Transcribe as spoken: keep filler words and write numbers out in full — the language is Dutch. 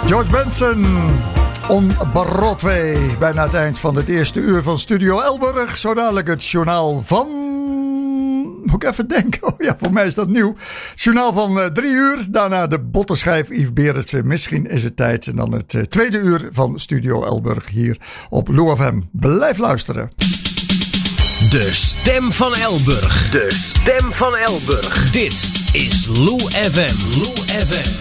George Benson on Broadway. Bijna het eind van het eerste uur van Studio Elburg. Zo dadelijk het journaal van... Moet ik even denken. Oh ja, voor mij is dat nieuw. Het journaal van uh, drie uur. Daarna de bottenschijf Yves Berendsen. Misschien is het tijd. En dan het uh, tweede uur van Studio Elburg hier op Lou F M. Blijf luisteren. De stem van Elburg. De stem van Elburg. Dit is Lou F M. Lou F M.